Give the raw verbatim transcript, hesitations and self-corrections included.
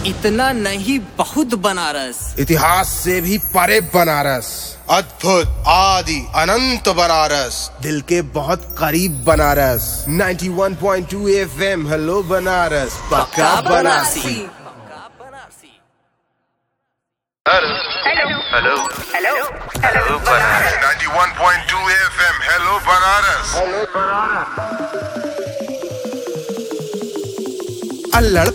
इतना नहीं बहुत बनारस, इतिहास से भी परे बनारस, अद्भुत आदि अनंत बनारस, दिल के बहुत करीब बनारस। नाइंटी वन point two FM hello Banaras, पक्का Banarasi. Hello hello hello hello Banaras. Ninety वन point two FM hello Banaras. अल्लड़